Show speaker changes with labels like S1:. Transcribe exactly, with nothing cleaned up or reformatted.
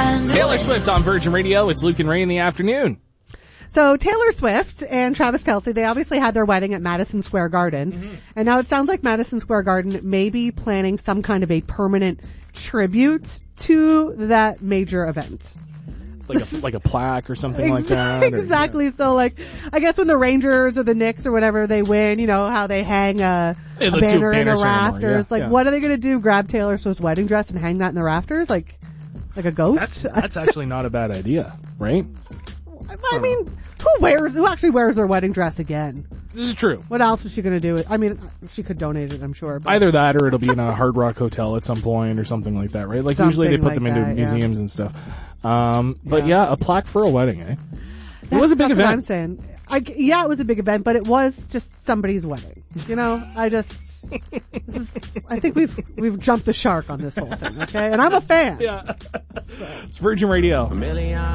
S1: Taylor Swift on Virgin Radio. It's Luke and Ray in the afternoon.
S2: So Taylor Swift and Travis Kelce, they obviously had their wedding at Madison Square Garden. Mm-hmm. And now it sounds like Madison Square Garden may be planning some kind of a permanent tribute to that major event.
S1: Like a, like a plaque or something
S2: Ex-
S1: like that?
S2: Exactly.
S1: Or, yeah.
S2: So like, I guess when the Rangers or the Knicks or whatever they win, you know, how they hang a,
S1: yeah,
S2: a banner in the rafters.
S1: Yeah,
S2: like,
S1: yeah.
S2: what are they going to do? Grab Taylor Swift's wedding dress and hang that in the rafters? Like, like a ghost?
S1: That's, that's actually not a bad idea, right?
S2: I mean, who wears, who actually wears their wedding dress again?
S1: This is true.
S2: What else is she going to do? I mean, she could donate it, I'm sure. But
S1: either that or it'll be in a Hard Rock hotel at some point or something like that, right? Like
S2: something
S1: usually they put
S2: like
S1: them into
S2: that,
S1: museums
S2: yeah.
S1: and stuff. Um, but
S2: yeah.
S1: yeah, a plaque for a wedding, eh?
S2: That's,
S1: it was a big
S2: that's
S1: event.
S2: What I'm saying. I, yeah, it was a big event, but it was just somebody's wedding. You know, I just, this is, I think we've, we've jumped the shark on this whole thing, okay? And I'm a fan.
S1: Yeah. So. It's Virgin Radio.